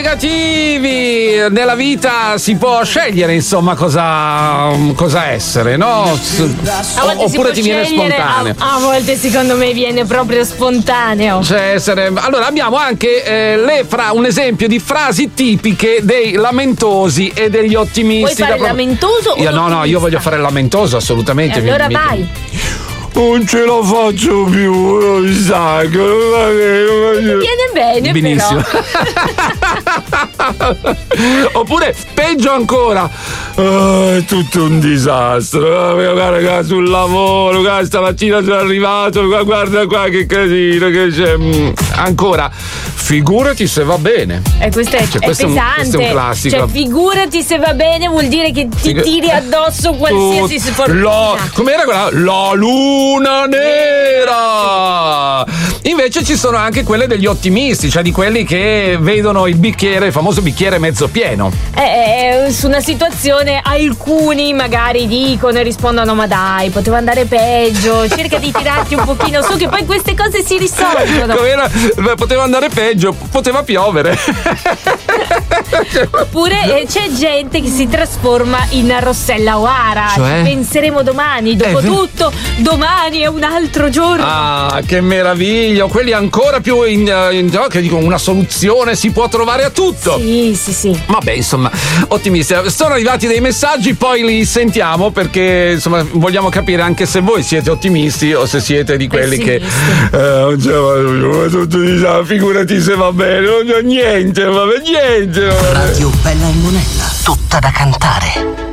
Negativi nella vita si può scegliere, insomma, cosa essere, no? Oppure ti viene spontaneo. A volte secondo me viene proprio spontaneo. Cioè, allora abbiamo anche un esempio di frasi tipiche dei lamentosi e degli ottimisti. Vuoi fare il lamentoso? No, io voglio fare il lamentoso, assolutamente. E allora vai. Non ce la faccio più, non sa. Viene bene, benissimo. Oppure peggio ancora, è tutto un disastro. Guarda sul lavoro, guarda, stamattina sono arrivato, guarda qua che casino che c'è. Ancora, figurati se va bene. Questo è pesante. Questo è un classico. Cioè, figurati se va bene vuol dire che ti tiri addosso qualsiasi sfortuna. Com'era quella? La luna nera. Invece ci sono anche quelle degli ottimisti, cioè di quelli che vedono il famoso bicchiere mezzo pieno. Su una situazione alcuni magari dicono e rispondono: ma dai, poteva andare peggio, cerca di tirarti un pochino su, che poi queste cose si risolvono. Poteva andare peggio, poteva piovere. Oppure c'è gente che si trasforma in Rossella O'Hara. Cioè? Ci penseremo domani, dopo tutto domani è un altro giorno. Ah, che meraviglia. Quelli ancora più che dicono una soluzione si può trovare a tutto. Sì. Vabbè, insomma, ottimisti. Sono arrivati dei messaggi, poi li sentiamo, perché insomma vogliamo capire anche se voi siete ottimisti o se siete di quelli che non ce la tutto, figurati se va bene, non c'è niente, niente. Radio Bella e Monella, tutta da cantare.